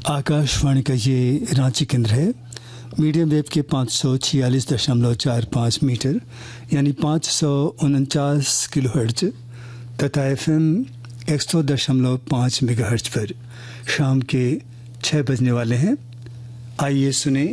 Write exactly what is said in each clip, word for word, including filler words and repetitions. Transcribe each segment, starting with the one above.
आकाशवाणी का ये रांची केंद्र है। मीडियम वेव के पाँच सौ छियालीस दशमलव चार पाँच मीटर यानी पाँच सौ उनचास किलो हर्ट्ज तथा एफ एम एक सौ दशमलव पाँच मेगा हर्ट्ज पर शाम के छः बजने वाले हैं। आइए सुने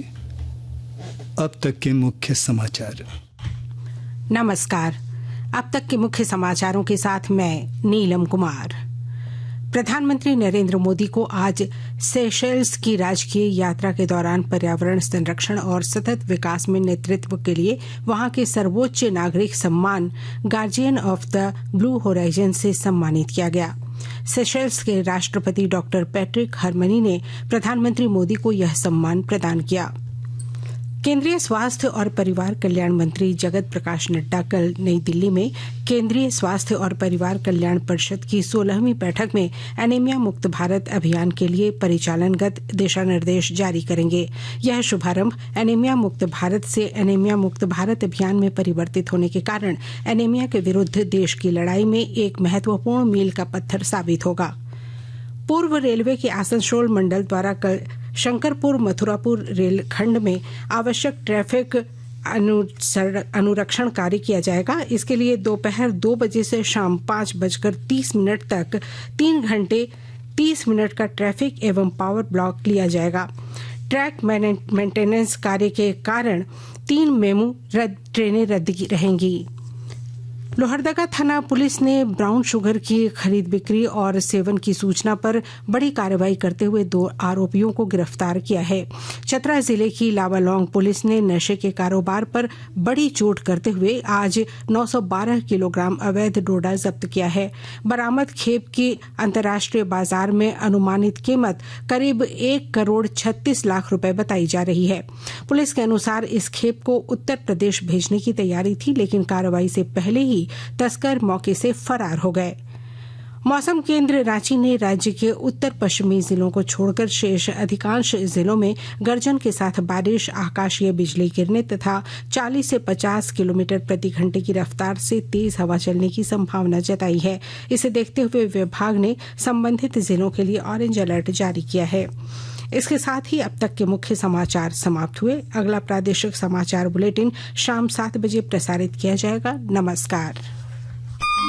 अब तक के मुख्य समाचार। नमस्कार। अब तक के मुख्य समाचारों के साथ मैं नीलम कुमार। प्रधानमंत्री नरेंद्र मोदी को आज सेशेल्स की राजकीय यात्रा के दौरान पर्यावरण संरक्षण और सतत विकास में नेतृत्व के लिए वहां के सर्वोच्च नागरिक सम्मान guardian of the blue horizon से सम्मानित किया गया। सेशेल्स के राष्ट्रपति डॉक्टर पैट्रिक हरमनी ने प्रधानमंत्री मोदी को यह सम्मान प्रदान किया। केंद्रीय स्वास्थ्य और परिवार कल्याण मंत्री जगत प्रकाश नड्डा कल नई दिल्ली में केंद्रीय स्वास्थ्य और परिवार कल्याण परिषद की सोलहवीं बैठक में एनीमिया मुक्त भारत अभियान के लिए परिचालनगत दिशा निर्देश जारी करेंगे। यह शुभारंभ एनीमिया मुक्त भारत से एनीमिया मुक्त भारत अभियान में परिवर्तित होने के कारण एनीमिया के विरुद्ध देश की लड़ाई में एक महत्वपूर्ण मील का पत्थर साबित होगा। पूर्व रेलवे के आसनसोल मंडल द्वारा कल शंकरपुर मथुरापुर रेलखंड में आवश्यक ट्रैफिक अनुरक्षण कार्य किया जाएगा। इसके लिए दोपहर दो बजे से शाम पाँच बजकर तीस मिनट तक तीन घंटे तीस मिनट का ट्रैफिक एवं पावर ब्लॉक लिया जाएगा। ट्रैक मेंटेनेंस कार्य के कारण तीन मेमू रद्द ट्रेनें रद्द रहेंगी। लोहरदगा थाना पुलिस ने ब्राउन शुगर की खरीद बिक्री और सेवन की सूचना पर बड़ी कार्रवाई करते हुए दो आरोपियों को गिरफ्तार किया है। चतरा जिले की लावालौंग पुलिस ने नशे के कारोबार पर बड़ी चोट करते हुए आज नौ सौ बारह किलोग्राम अवैध डोडा जब्त किया है। बरामद खेप की अंतर्राष्ट्रीय बाजार में अनुमानित कीमत करीब एक करोड़ छत्तीस लाख रुपए बताई जा रही है। पुलिस के अनुसार इस खेप को उत्तर प्रदेश भेजने की तैयारी थी, लेकिन कार्रवाई से पहले ही तस्कर मौके से फरार हो गए। मौसम केंद्र रांची ने राज्य के उत्तर पश्चिमी जिलों को छोड़कर शेष अधिकांश जिलों में गर्जन के साथ बारिश, आकाशीय बिजली गिरने तथा चालीस से पचास किलोमीटर प्रति घंटे की रफ्तार से तेज हवा चलने की संभावना जताई है। इसे देखते हुए विभाग ने संबंधित जिलों के लिए ऑरेंज अलर्ट जारी किया है। इसके साथ ही अब तक के मुख्य समाचार समाप्त हुए। अगला प्रादेशिक समाचार बुलेटिन शाम सात बजे प्रसारित किया जाएगा। नमस्कार।